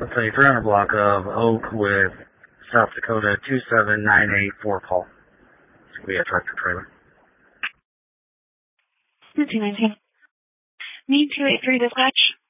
Let's say 300 block of Oak with South Dakota 27984 call. It's going to be a tractor trailer. 219. Need 283 dispatch.